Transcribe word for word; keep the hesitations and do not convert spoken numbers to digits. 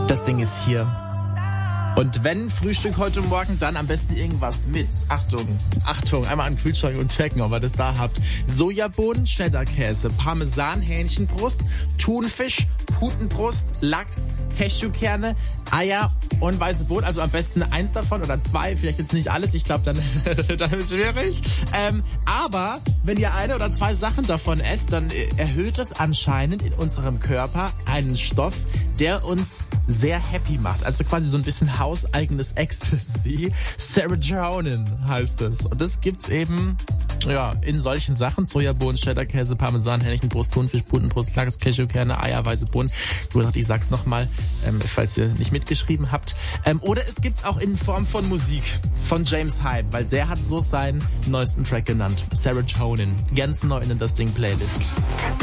Das Ding ist hier. Und wenn Frühstück heute Morgen, dann am besten irgendwas mit. Achtung, Achtung, einmal an den Kühlschrank und checken, ob ihr das da habt. Sojabohnen, Cheddar-Käse, Parmesan, Hähnchenbrust, Thunfisch, Putenbrust, Lachs, Cashewkerne, Eier und weiße Bohnen. Also am besten eins davon oder zwei, vielleicht jetzt nicht alles. Ich glaube, dann, dann ist es schwierig. Ähm, aber wenn ihr eine oder zwei Sachen davon esst, dann erhöht es anscheinend in unserem Körper einen Stoff, der uns sehr happy macht. Also quasi so ein bisschen hauseigenes Ecstasy. Serotonin heißt es. Und das gibt's eben ja in solchen Sachen. Sojabohnen, Cheddar-Käse, Parmesan, Hähnchenbrust, Thunfisch, Putenbrust, Lachs, Cashewkerne, Eier, weiße Bohnen. Wie gesagt, ich sag's nochmal, ähm, falls ihr nicht mitgeschrieben habt. Ähm, oder es gibt's auch in Form von Musik von James Hype, weil der hat so seinen neuesten Track genannt. Serotonin. Ganz neu in das Ding Playlist.